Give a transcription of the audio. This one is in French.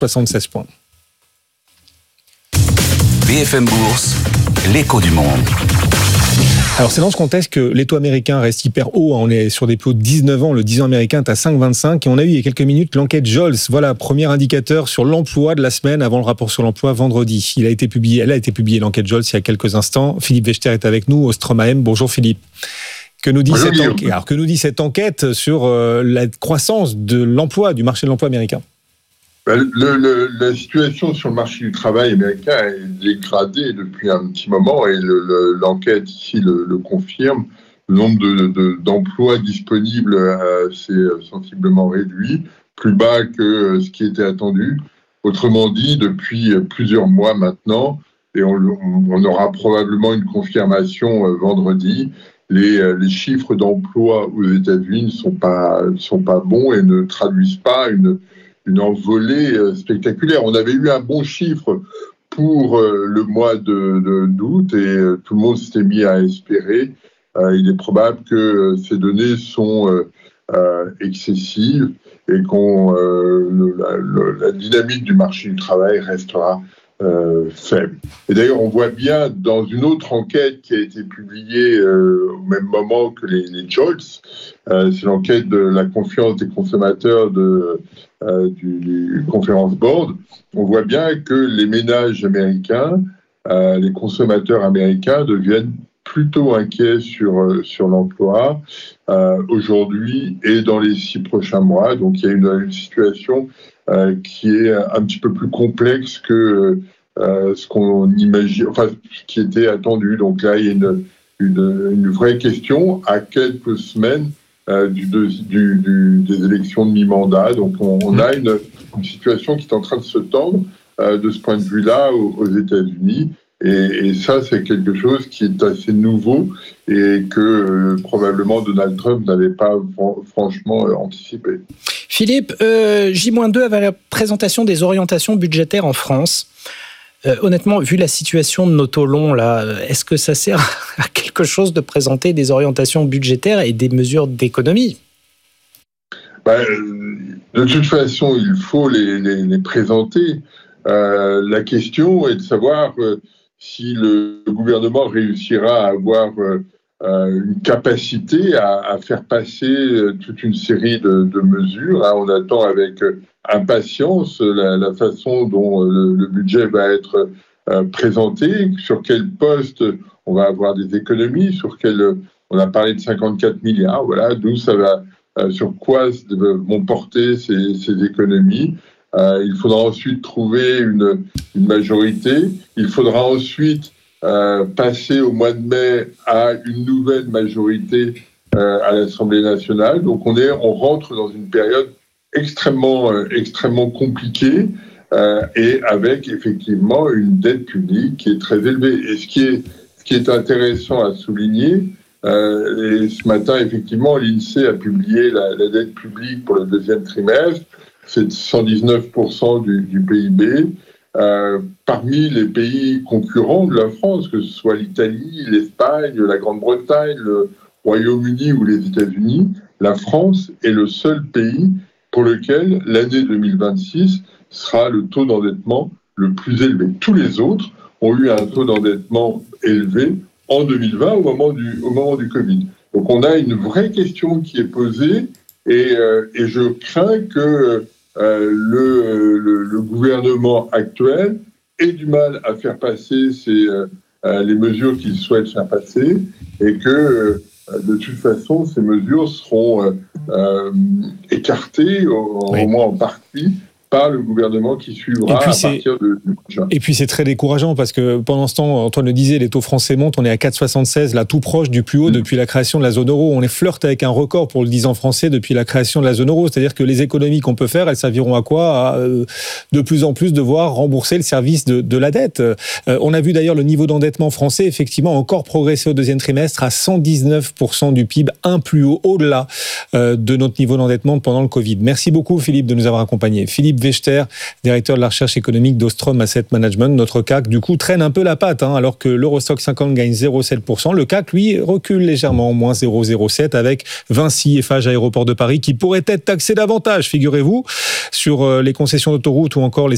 76 points. BFM Bourse, l'écho du monde. Alors c'est dans ce contexte que les taux américains restent hyper hauts. On est sur des taux de 19 ans. Le 10 ans américain est à 5,25. Et on a eu il y a quelques minutes l'enquête Jolts. Voilà, premier indicateur sur l'emploi de la semaine avant le rapport sur l'emploi vendredi. Elle a été publiée l'enquête Jolts il y a quelques instants. Philippe Wechter est avec nous au Strom AM. Bonjour Philippe. Que nous dit cette enquête sur la croissance de l'emploi, du marché de l'emploi américain? La situation sur le marché du travail américain est dégradée depuis un petit moment et l'enquête ici le confirme. Le nombre d'emplois disponibles s'est sensiblement réduit, plus bas que ce qui était attendu. Autrement dit, depuis plusieurs mois maintenant, et on aura probablement une confirmation vendredi, les chiffres d'emploi aux États-Unis ne sont pas bons et ne traduisent pas une envolée spectaculaire. On avait eu un bon chiffre pour le mois d'août et tout le monde s'était mis à espérer. Il est probable que ces données sont excessives et la dynamique du marché du travail restera faible. Et d'ailleurs, on voit bien dans une autre enquête qui a été publiée au même moment que les Jolts, c'est l'enquête de la confiance des consommateurs du Conference Board. On voit bien que les ménages américains, les consommateurs américains deviennent plutôt inquiets sur l'emploi aujourd'hui et dans les 6 prochains mois. Donc il y a une situation qui est un petit peu plus complexe que ce qu'on imagine, enfin ce qui était attendu. Donc là, il y a une vraie question à quelques semaines des élections de mi-mandat. Donc on a une situation qui est en train de se tendre de ce point de vue-là aux États-Unis. Et ça, c'est quelque chose qui est assez nouveau et que probablement Donald Trump n'avait pas franchement anticipé. Philippe, J-2 avait la présentation des orientations budgétaires en France. Honnêtement, vu la situation de nos taux longs, là, est-ce que ça sert à quelque chose de présenter des orientations budgétaires et des mesures d'économie ? De toute façon, il faut les présenter. La question est de savoir si le gouvernement réussira à avoir une capacité à faire passer toute une série de mesures. On attend avec impatience la façon dont le budget va être présenté, sur quel poste on va avoir des économies, on a parlé de 54 milliards, voilà, d'où ça va, sur quoi vont porter ces économies. Il faudra ensuite trouver une majorité. Il faudra ensuite passer au mois de mai à une nouvelle majorité à l'Assemblée nationale. Donc on rentre dans une période extrêmement compliquée et avec effectivement une dette publique qui est très élevée. Et ce qui est intéressant à souligner, et ce matin effectivement l'INSEE a publié la dette publique pour le deuxième trimestre. C'est 119% du PIB. Parmi les pays concurrents de la France, que ce soit l'Italie, l'Espagne, la Grande-Bretagne, le Royaume-Uni ou les États-Unis, la France est le seul pays pour lequel l'année 2026 sera le taux d'endettement le plus élevé. Tous les autres ont eu un taux d'endettement élevé en 2020 au moment du Covid. Donc on a une vraie question qui est posée et je crains que le gouvernement actuel ait du mal à faire passer les mesures qu'il souhaite faire passer et que de toute façon ces mesures seront écartées au moins en partie par le gouvernement qui suivra à partir du prochain. Et puis c'est très décourageant parce que pendant ce temps, Antoine le disait, les taux français montent, on est à 4,76, là tout proche du plus haut depuis la création de la zone euro. On est flirte avec un record pour le 10 ans français depuis la création de la zone euro. C'est-à-dire que les économies qu'on peut faire, elles serviront à quoi ? À de plus en plus devoir rembourser le service de la dette. On a vu d'ailleurs le niveau d'endettement français effectivement encore progresser au deuxième trimestre à 119% du PIB, un plus haut au-delà de notre niveau d'endettement pendant le Covid. Merci beaucoup Philippe de nous avoir accompagnés. Philippe Wechter, directeur de la recherche économique d'Ostrom Asset Management. Notre CAC, du coup, traîne un peu la patte, alors que l'Eurostoxx 50 gagne 0,7%. Le CAC, lui, recule légèrement, moins 0,07, avec Vinci, Eiffage, Aéroport de Paris, qui pourrait être taxé davantage, figurez-vous, sur les concessions d'autoroute ou encore les